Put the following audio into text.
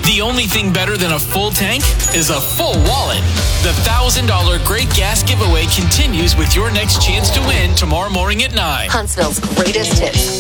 The only thing better than a full tank is a full wallet. The $1,000 Great Gas Giveaway continues with your next chance to win tomorrow morning at 9. Huntsville's greatest hits.